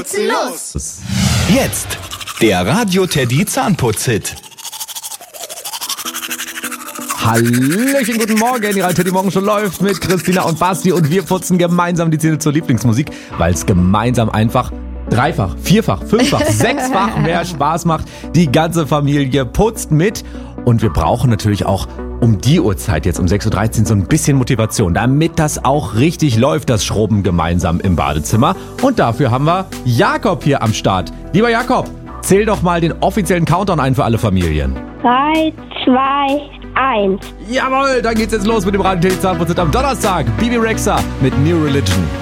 Los! Jetzt der Radio Teddy Zahnputz-Hit. Hallöchen, guten Morgen. Die Radio Teddy Morgen schon läuft mit Christina und Basti und wir putzen gemeinsam die Zähne zur Lieblingsmusik, weil es gemeinsam einfach dreifach, vierfach, fünffach, sechsfach mehr Spaß macht. Die ganze Familie putzt mit und wir brauchen natürlich auch um die Uhrzeit jetzt um 6.13 Uhr so ein bisschen Motivation, damit das auch richtig läuft, das Schrubben gemeinsam im Badezimmer. Und dafür haben wir Jakob hier am Start. Lieber Jakob, zähl doch mal den offiziellen Countdown ein für alle Familien. 3, 2, 1. Jawohl, dann geht's jetzt los mit dem Radio Teddy Zahnputz am Donnerstag. Bibi Rexha mit New Religion.